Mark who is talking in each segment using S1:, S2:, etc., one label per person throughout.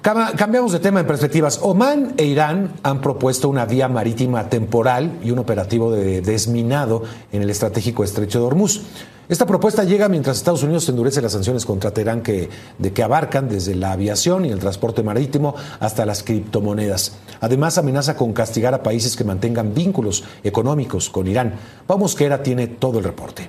S1: Cambiamos de tema en perspectivas. Omán e Irán han propuesto una vía marítima temporal y un operativo de desminado en el estratégico estrecho de Hormuz. Esta propuesta llega mientras Estados Unidos endurece las sanciones contra Teherán que abarcan desde la aviación y el transporte marítimo hasta las criptomonedas. Además, amenaza con castigar a países que mantengan vínculos económicos con Irán. Pau Mosquera tiene todo el reporte.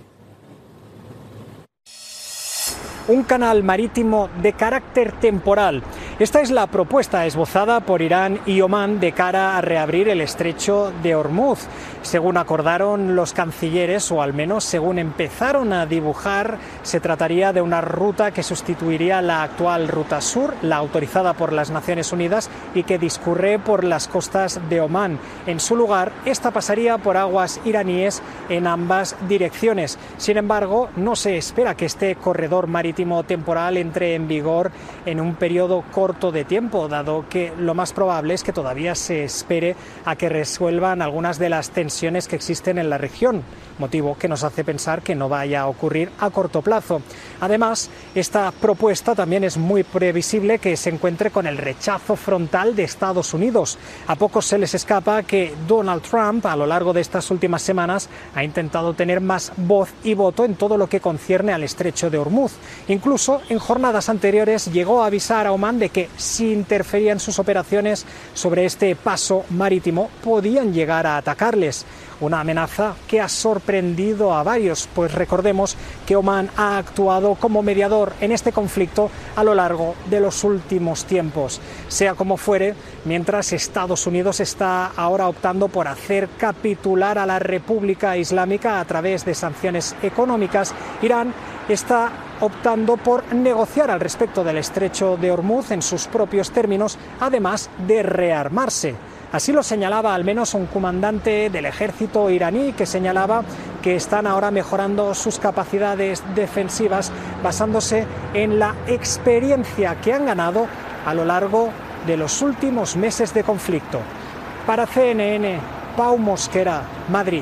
S2: Un canal marítimo de carácter temporal. Esta es la propuesta esbozada por Irán y Omán de cara a reabrir el estrecho de Hormuz. Según acordaron los cancilleres, o al menos según empezaron a dibujar, se trataría de una ruta que sustituiría la actual ruta sur, la autorizada por las Naciones Unidas y que discurre por las costas de Omán. En su lugar, esta pasaría por aguas iraníes en ambas direcciones. Sin embargo, no se espera que este corredor marítimo temporal entre en vigor en un periodo corto de tiempo, dado que lo más probable es que todavía se espere a que resuelvan algunas de las tensiones que existen en la región, motivo que nos hace pensar que no vaya a ocurrir a corto plazo. Además, esta propuesta también es muy previsible que se encuentre con el rechazo frontal de Estados Unidos. A pocos se les escapa que Donald Trump, a lo largo de estas últimas semanas, ha intentado tener más voz y voto en todo lo que concierne al estrecho de Hormuz. Incluso en jornadas anteriores llegó a avisar a Omán de que si interferían sus operaciones sobre este paso marítimo podían llegar a atacarles. Una amenaza que ha sorprendido a varios, pues recordemos que Omán ha actuado como mediador en este conflicto a lo largo de los últimos tiempos. Sea como fuere, mientras Estados Unidos está ahora optando por hacer capitular a la República Islámica a través de sanciones económicas, Irán está optando por negociar al respecto del estrecho de Hormuz en sus propios términos, además de rearmarse. Así lo señalaba al menos un comandante del ejército iraní, que señalaba que están ahora mejorando sus capacidades defensivas basándose en la experiencia que han ganado a lo largo de los últimos meses de conflicto. Para CNN, Pau Mosquera, Madrid.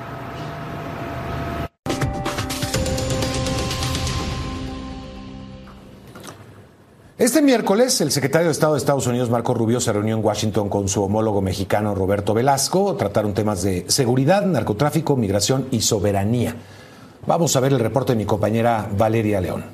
S1: Este miércoles, el secretario de Estado de Estados Unidos, Marco Rubio, se reunió en Washington con su homólogo mexicano, Roberto Velasco. Trataron temas de seguridad, narcotráfico, migración y soberanía. Vamos a ver el reporte de mi compañera Valeria León.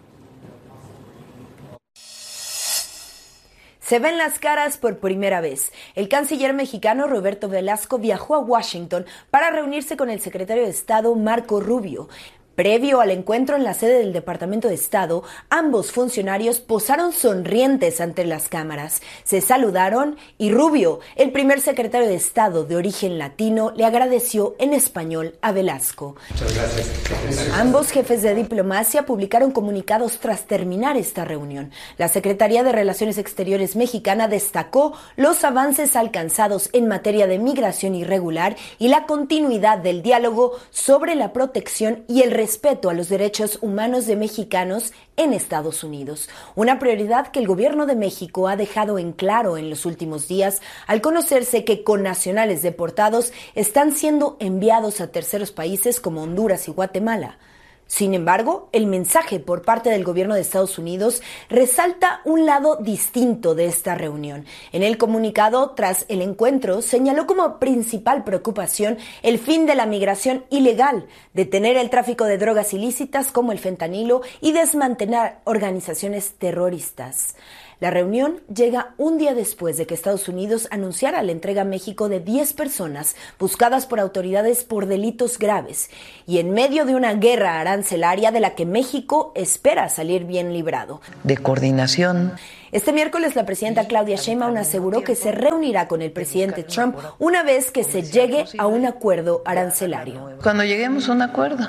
S3: Se ven las caras por primera vez. El canciller mexicano Roberto Velasco viajó a Washington para reunirse con el secretario de Estado, Marco Rubio. Previo al encuentro en la sede del Departamento de Estado, ambos funcionarios posaron sonrientes ante las cámaras. Se saludaron y Rubio, el primer secretario de Estado de origen latino, le agradeció en español a Velasco.
S4: Muchas gracias.
S3: Ambos jefes de diplomacia publicaron comunicados tras terminar esta reunión. La Secretaría de Relaciones Exteriores mexicana destacó los avances alcanzados en materia de migración irregular y la continuidad del diálogo sobre la protección y el respeto a los derechos humanos de mexicanos en Estados Unidos, una prioridad que el gobierno de México ha dejado en claro en los últimos días al conocerse que connacionales deportados están siendo enviados a terceros países como Honduras y Guatemala. Sin embargo, el mensaje por parte del gobierno de Estados Unidos resalta un lado distinto de esta reunión. En el comunicado, tras el encuentro, señaló como principal preocupación el fin de la migración ilegal, detener el tráfico de drogas ilícitas como el fentanilo y desmantelar organizaciones terroristas. La reunión llega un día después de que Estados Unidos anunciara la entrega a México de 10 personas buscadas por autoridades por delitos graves y en medio de una guerra arancelaria de la que México espera salir bien librado.
S5: De coordinación.
S3: Este miércoles la presidenta Claudia Sheinbaum aseguró que se reunirá con el presidente Trump una vez que se llegue a un acuerdo arancelario.
S5: Cuando lleguemos a un acuerdo,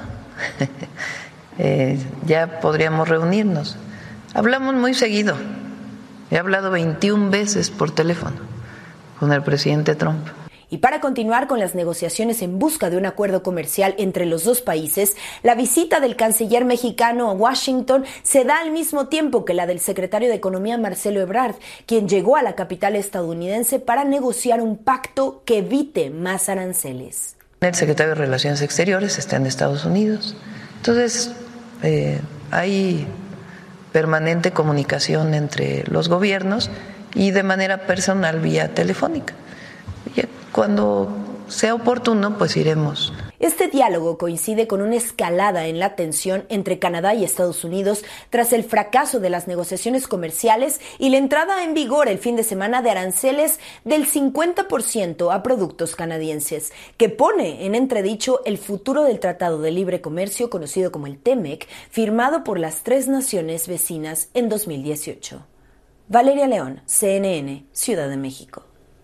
S5: ya podríamos reunirnos. Hablamos muy seguido. He hablado 21 veces por teléfono con el presidente Trump.
S3: Y para continuar con las negociaciones en busca de un acuerdo comercial entre los dos países, la visita del canciller mexicano a Washington se da al mismo tiempo que la del secretario de Economía, Marcelo Ebrard, quien llegó a la capital estadounidense para negociar un pacto que evite más aranceles.
S5: El secretario de Relaciones Exteriores está en Estados Unidos. Entonces, hay permanente comunicación entre los gobiernos y de manera personal vía telefónica. Y cuando sea oportuno, pues iremos.
S3: Este diálogo coincide con una escalada en la tensión entre Canadá y Estados Unidos tras el fracaso de las negociaciones comerciales y la entrada en vigor el fin de semana de aranceles del 50% a productos canadienses, que pone en entredicho el futuro del Tratado de Libre Comercio conocido como el TEMEC, firmado por las tres naciones vecinas en 2018. Valeria León, CNN, Ciudad de México.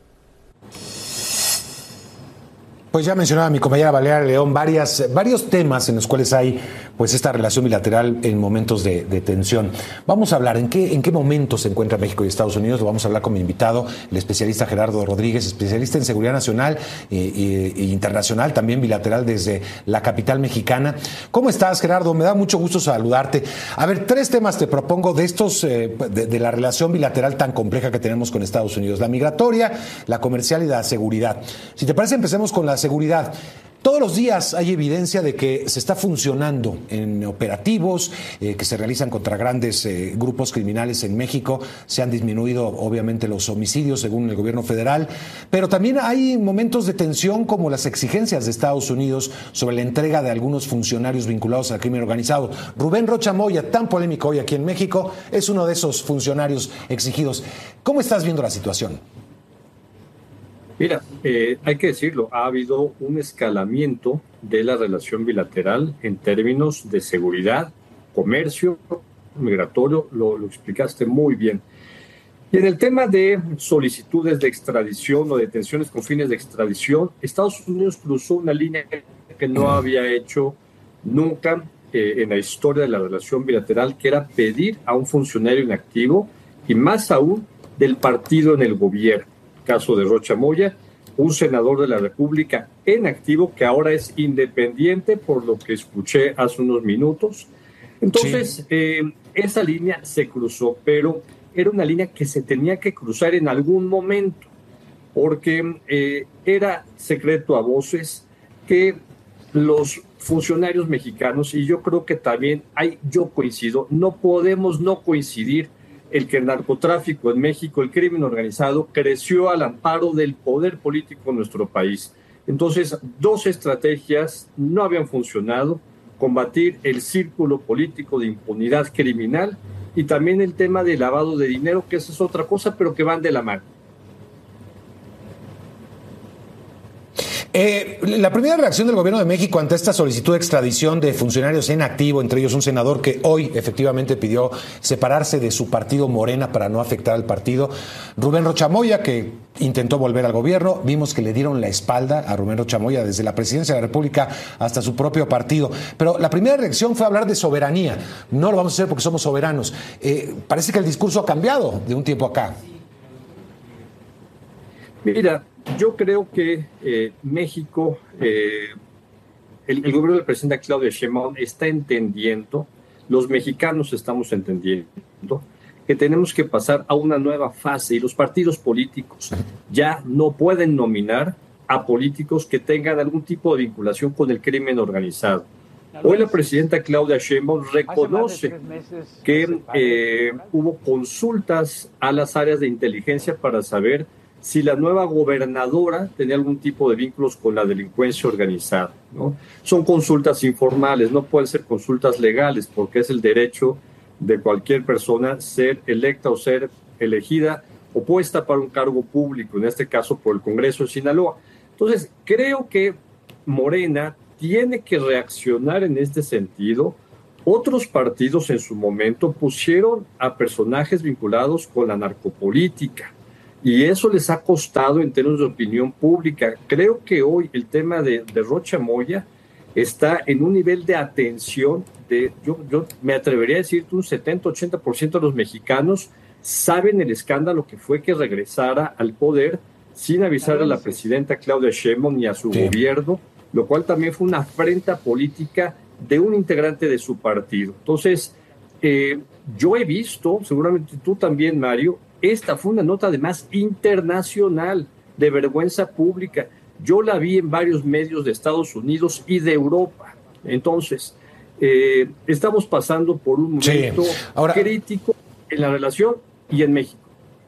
S1: Pues ya mencionaba mi compañera Valeria León varios temas en los cuales hay pues esta relación bilateral en momentos de tensión. Vamos a hablar en qué momento se encuentra México y Estados Unidos. Lo vamos a hablar con mi invitado, el especialista Gerardo Rodríguez, especialista en seguridad nacional e internacional, también bilateral desde la capital mexicana. ¿Cómo estás, Gerardo? Me da mucho gusto saludarte. A ver, 3 temas te propongo de estos de la relación bilateral tan compleja que tenemos con Estados Unidos: la migratoria, la comercial y la seguridad. Si te parece, empecemos con la seguridad. Todos los días hay evidencia de que se está funcionando en operativos que se realizan contra grandes grupos criminales en México. Se han disminuido, obviamente, los homicidios según el gobierno federal, pero también hay momentos de tensión como las exigencias de Estados Unidos sobre la entrega de algunos funcionarios vinculados al crimen organizado. Rubén Rocha Moya, tan polémico hoy aquí en México, es uno de esos funcionarios exigidos. ¿Cómo estás viendo la situación?
S4: Mira, hay que decirlo, ha habido un escalamiento de la relación bilateral en términos de seguridad, comercio, migratorio, lo explicaste muy bien. Y en el tema de solicitudes de extradición o detenciones con fines de extradición, Estados Unidos cruzó una línea que no había hecho nunca en la historia de la relación bilateral, que era pedir a un funcionario inactivo y más aún del partido en el gobierno. Caso de Rocha Moya, un senador de la República en activo que ahora es independiente, por lo que escuché hace unos minutos. Entonces, sí, esa línea se cruzó, pero era una línea que se tenía que cruzar en algún momento, porque era secreto a voces que los funcionarios mexicanos, y yo creo que también yo coincido, no podemos no coincidir el que el narcotráfico en México, el crimen organizado, creció al amparo del poder político en nuestro país. Entonces, 2 estrategias no habían funcionado: combatir el círculo político de impunidad criminal y también el tema de lavado de dinero, que esa es otra cosa, pero que van de la mano.
S1: La primera reacción del gobierno de México ante esta solicitud de extradición de funcionarios en activo, entre ellos un senador que hoy efectivamente pidió separarse de su partido Morena para no afectar al partido, Rubén Rocha Moya, que intentó volver al gobierno. Vimos que le dieron la espalda a Rubén Rocha Moya desde la presidencia de la República hasta su propio partido. Pero la primera reacción fue hablar de soberanía. No lo vamos a hacer porque somos soberanos. Parece que el discurso ha cambiado de un tiempo acá.
S4: Mira, yo creo que México, el gobierno del presidente Claudia Sheinbaum está entendiendo, los mexicanos estamos entendiendo, que tenemos que pasar a una nueva fase y los partidos políticos ya no pueden nominar a políticos que tengan algún tipo de vinculación con el crimen organizado. Hoy la presidenta Claudia Sheinbaum reconoce que hubo consultas a las áreas de inteligencia para saber si la nueva gobernadora tenía algún tipo de vínculos con la delincuencia organizada, ¿no? Son consultas informales, no pueden ser consultas legales, porque es el derecho de cualquier persona ser electa o ser elegida o puesta para un cargo público, en este caso por el Congreso de Sinaloa. Entonces, creo que Morena tiene que reaccionar en este sentido. Otros partidos en su momento pusieron a personajes vinculados con la narcopolítica, y eso les ha costado en términos de opinión pública. Creo que hoy el tema de Rocha Moya está en un nivel de atención yo me atrevería a decir que un 70-80% de los mexicanos saben el escándalo que fue que regresara al poder sin avisar a la presidenta Claudia Sheinbaum ni a su gobierno, lo cual también fue una afrenta política de un integrante de su partido. Entonces, yo he visto, seguramente tú también, Mario, esta fue una nota además internacional de vergüenza pública. Yo la vi en varios medios de Estados Unidos y de Europa. Entonces, Estamos pasando por un momento crítico en la relación y en México.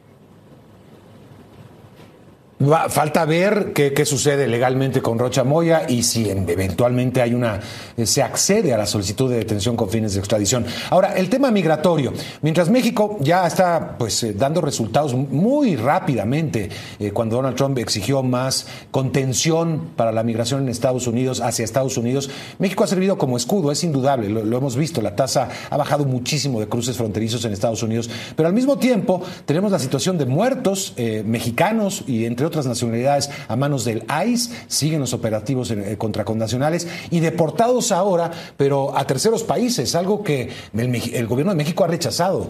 S1: Falta ver qué sucede legalmente con Rocha Moya y si eventualmente se accede a la solicitud de detención con fines de extradición. Ahora, el tema migratorio. Mientras México ya está dando resultados muy rápidamente, cuando Donald Trump exigió más contención para la migración hacia Estados Unidos, México ha servido como escudo, es indudable, lo hemos visto, la tasa ha bajado muchísimo de cruces fronterizos en Estados Unidos, pero al mismo tiempo tenemos la situación de muertos mexicanos y entre otras nacionalidades a manos del ICE, siguen los operativos contra connacionales y deportados ahora, pero a terceros países, algo que el gobierno de México ha rechazado.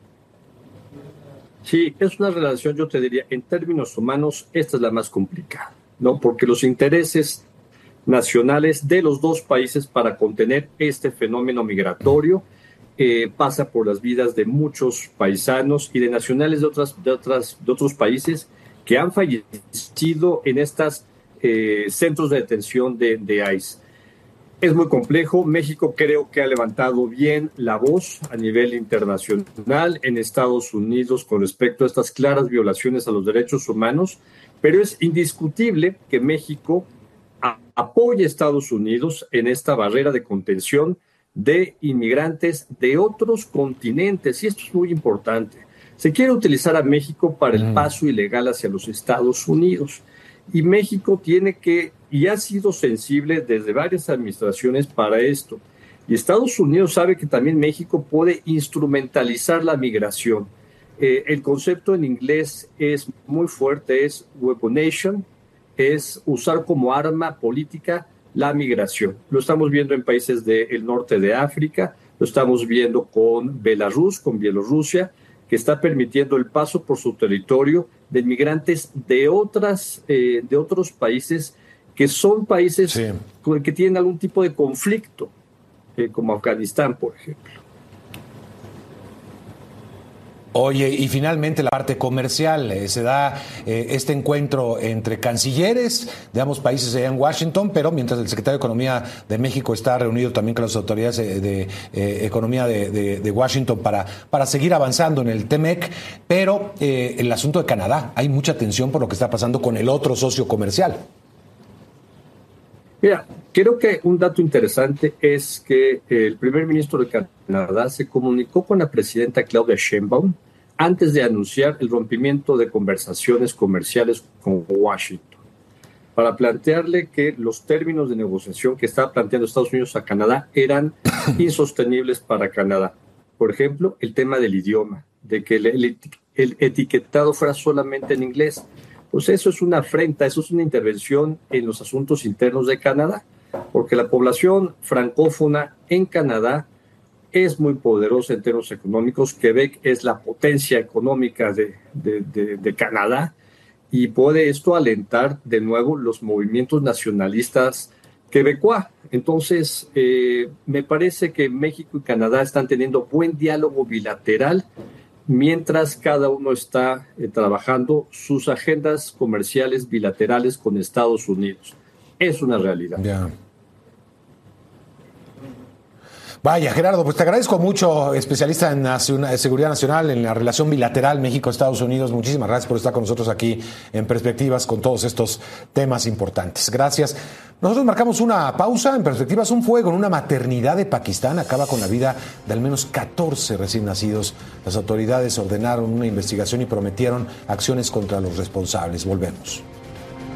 S4: Sí, es una relación, yo te diría, en términos humanos, esta es la más complicada, ¿no? Porque los intereses nacionales de los dos países para contener este fenómeno migratorio pasa por las vidas de muchos paisanos y de nacionales de otros países que han fallecido en estos centros de detención de ICE. Es muy complejo. México creo que ha levantado bien la voz a nivel internacional en Estados Unidos con respecto a estas claras violaciones a los derechos humanos, pero es indiscutible que México apoya a Estados Unidos en esta barrera de contención de inmigrantes de otros continentes, y esto es muy importante. Se quiere utilizar a México para el paso ilegal hacia los Estados Unidos. Y México tiene que, y ha sido sensible desde varias administraciones para esto. Y Estados Unidos sabe que también México puede instrumentalizar la migración. El concepto en inglés es muy fuerte, es weaponization, es usar como arma política la migración. Lo estamos viendo en países del norte de África, lo estamos viendo con Belarus, con Bielorrusia, que está permitiendo el paso por su territorio de inmigrantes de otros países que son países que tienen algún tipo de conflicto, como Afganistán, por ejemplo.
S1: Oye, y finalmente la parte comercial, se da este encuentro entre cancilleres de ambos países allá en Washington, pero mientras el secretario de Economía de México está reunido también con las autoridades de Economía de Washington para seguir avanzando en el TEMEC, pero el asunto de Canadá, hay mucha tensión por lo que está pasando con el otro socio comercial.
S4: Mira, creo que un dato interesante es que el primer ministro de Canadá se comunicó con la presidenta Claudia Sheinbaum antes de anunciar el rompimiento de conversaciones comerciales con Washington, para plantearle que los términos de negociación que estaba planteando Estados Unidos a Canadá eran insostenibles para Canadá. Por ejemplo, el tema del idioma, de que el etiquetado fuera solamente en inglés. Pues eso es una afrenta, eso es una intervención en los asuntos internos de Canadá, porque la población francófona en Canadá es muy poderosa en términos económicos. Quebec es la potencia económica de Canadá y puede esto alentar de nuevo los movimientos nacionalistas quebecois. Entonces, me parece que México y Canadá están teniendo buen diálogo bilateral mientras cada uno está trabajando sus agendas comerciales bilaterales con Estados Unidos. Es una realidad.
S1: Ya. Vaya, Gerardo, pues te agradezco mucho, especialista en seguridad nacional, en la relación bilateral México-Estados Unidos. Muchísimas gracias por estar con nosotros aquí en Perspectivas con todos estos temas importantes. Gracias. Nosotros marcamos una pausa. En Perspectivas, un fuego en una maternidad de Pakistán acaba con la vida de al menos 14 recién nacidos. Las autoridades ordenaron una investigación y prometieron acciones contra los responsables. Volvemos.